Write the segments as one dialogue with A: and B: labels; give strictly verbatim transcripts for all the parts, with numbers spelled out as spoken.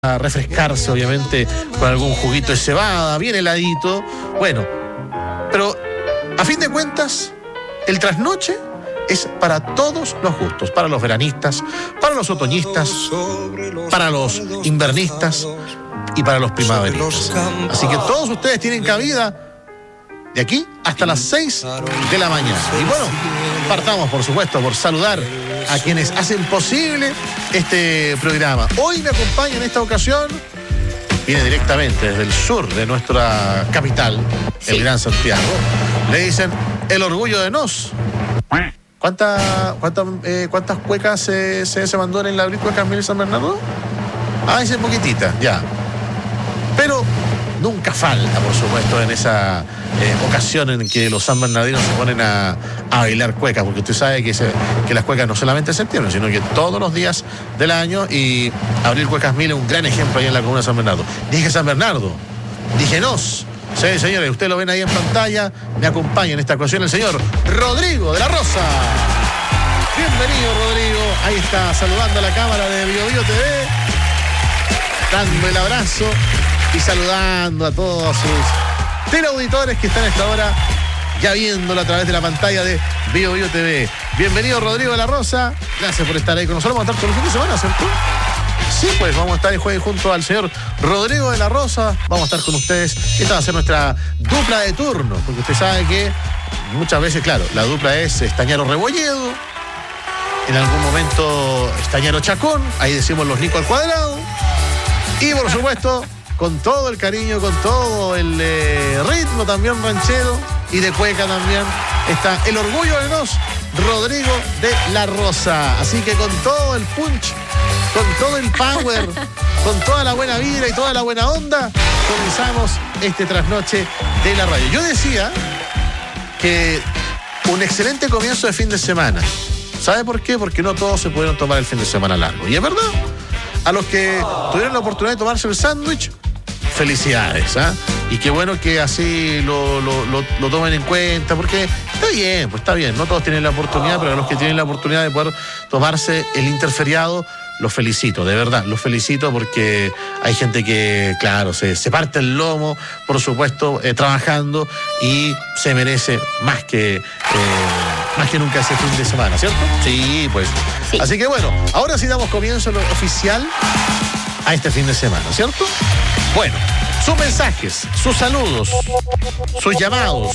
A: a refrescarse, obviamente, con algún juguito de cebada, bien heladito. Bueno, pero a fin de cuentas, el trasnoche es para todos los gustos, para los veranistas, para los otoñistas, para los invernistas y para los primaveristas. Así que todos ustedes tienen cabida de aquí hasta las seis de la mañana. Y bueno, partamos, por supuesto, por saludar a quienes hacen posible este programa. Hoy me acompaña en esta ocasión, viene directamente desde el sur de nuestra capital, sí, el Gran Santiago. Le dicen el orgullo de Nos. ¿Cuánta, cuánta, eh, ¿Cuántas cuecas se, se, se mandó en la Abril Cuecas Mil San Bernardo? Ah, esa es poquitita, ya. Pero nunca falta, por supuesto, en esa eh, ocasión en que los san bernardinos se ponen a, a bailar cuecas, porque usted sabe que, se, que las cuecas no solamente en septiembre, sino que todos los días del año, y Abril Cuecas Mil es un gran ejemplo ahí en la comuna de San Bernardo. Dije San Bernardo, dije Nos. Sí, señores, ustedes lo ven ahí en pantalla. Me acompaña en esta ocasión el señor Rodrigo de la Rosa. Bienvenido, Rodrigo. Ahí está, saludando a la cámara de Bio Bio T V, dando el abrazo y saludando a todos sus teleauditores que están a esta hora ya viéndolo a través de la pantalla de Bio Bio T V. Bienvenido, Rodrigo de la Rosa. Gracias por estar ahí con nosotros. Vamos a estar todo el fin de semana, ¿cierto? Sí, pues vamos a estar el jueves junto al señor Rodrigo de la Rosa. Vamos a estar con ustedes. Esta va a ser nuestra dupla de turno, porque usted sabe que muchas veces, claro, la dupla es Estañaro Rebolledo, en algún momento Estañaro Chacón, ahí decimos los Nico al cuadrado, y por supuesto, con todo el cariño, con todo el eh, ritmo también ranchero y de cueca también, está el orgullo de Nos, Rodrigo de la Rosa. Así que con todo el punch, con todo el power, con toda la buena vibra y toda la buena onda, comenzamos este trasnoche de la radio. Yo decía que un excelente comienzo de fin de semana. ¿Sabe por qué? Porque no todos se pudieron tomar el fin de semana largo. Y es verdad, a los que tuvieron la oportunidad de tomarse el sándwich, felicidades, ¿ah? ¿eh? Y qué bueno que así lo, lo, lo, lo tomen en cuenta, porque está bien, pues está bien, no todos tienen la oportunidad, pero a los que tienen la oportunidad de poder tomarse el interferiado, los felicito, de verdad, los felicito, porque hay gente que, claro, se, se parte el lomo, por supuesto, eh, trabajando, y se merece más que, eh, más que nunca ese fin de semana, ¿cierto? Sí, pues. Sí. Así que bueno, ahora sí damos comienzo lo oficial a este fin de semana, ¿cierto? Bueno, sus mensajes, sus saludos, sus llamados,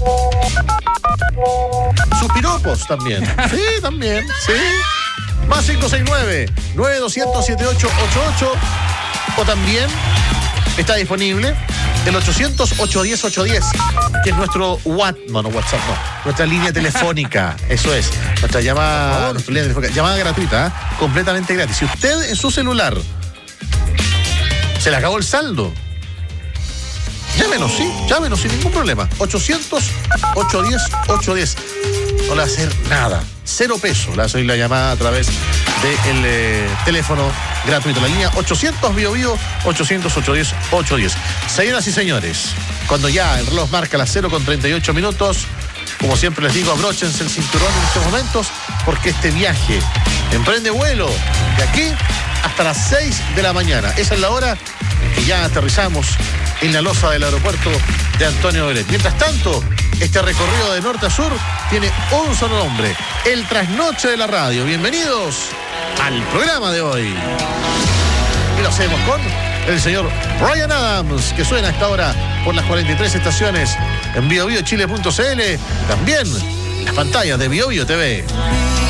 A: sus piropos también. Sí, también, sí. Más cinco seis nueve, nueve dos cero cero, siete ocho ocho ocho. O también está disponible el ochocientos, ochocientos diez, ochocientos diez, que es nuestro WhatsApp, no, no WhatsApp, no, nuestra línea telefónica. Eso es, nuestra llamada, nuestra línea telefónica, llamada gratuita, ¿eh? Completamente gratis. Si usted en su celular se le acabó el saldo, llámenos, sí, llámenos sin ningún problema. ochocientos, ochocientos diez, ochocientos diez. No le va a hacer nada. Cero pesos. Le va a hacer la llamada a través del eh, teléfono gratuito. La línea ochocientos Bio Bio, ochocientos, ochocientos diez, ochocientos diez. Señoras y señores, cuando ya el reloj marca las cero con treinta y ocho minutos, como siempre les digo, abróchense el cinturón en estos momentos, porque este viaje emprende vuelo de aquí hasta las seis de la mañana. Esa es la hora en que ya aterrizamos en la losa del aeropuerto de Antonio Bellet. Mientras tanto, este recorrido de norte a sur tiene un solo nombre: el trasnoche de la radio. Bienvenidos al programa de hoy. Y lo hacemos con el señor Bryan Adams, que suena a esta hora por las cuarenta y tres estaciones en bio bio chile punto c l, también en las pantallas de Bio Bio T V.